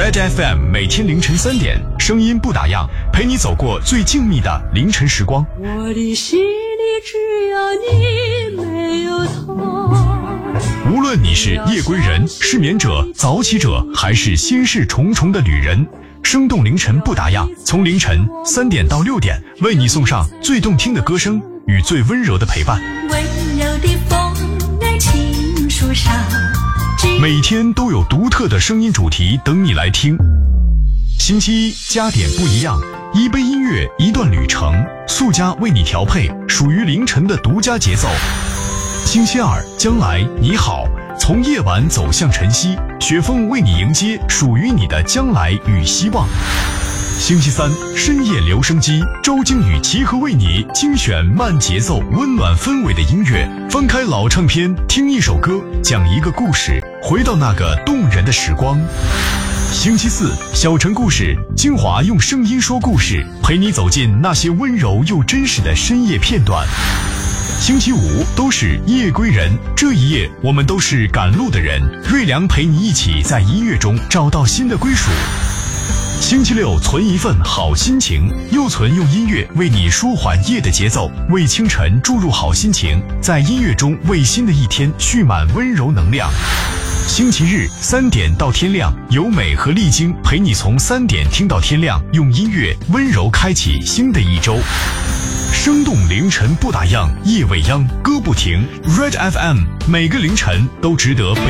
Red FM 每天凌晨3点，声音不打烊，陪你走过最静谧的凌晨时光。 我的心里只有你，没有他。 无论你是夜归人、失眠者、早起者，还是心事重重的旅人，生动凌晨不打烊，从凌晨3点到6点，为你送上最动听的歌声与最温柔的陪伴。 温柔的风儿轻树上， 每天都有独特的声音主题等你来听。星期一加点不一样，一杯音乐，一段旅程，素家为你调配属于凌晨的独家节奏。星期二将来你好，从夜晚走向晨曦，雪峰为你迎接属于你的将来与希望。星期三深夜留声机，周经与齐和为你精选慢节奏温暖氛围的音乐，翻开老唱片，听一首歌，讲一个故事，回到那个动人的时光。星期四小城故事，精华用声音说故事，陪你走进那些温柔又真实的深夜片段。星期五都是夜归人，这一夜我们都是赶路的人，瑞良陪你一起在音乐中找到新的归属。星期六存一份好心情，又存用音乐为你舒缓夜的节奏，为清晨注入好心情，在音乐中为新的一天蓄满温柔能量。星期日3点到天亮，由美和丽晶陪你从3点听到天亮，用音乐温柔开启新的一周。生动凌晨不打烊，夜未央，歌不停。Red FM 每个凌晨都值得被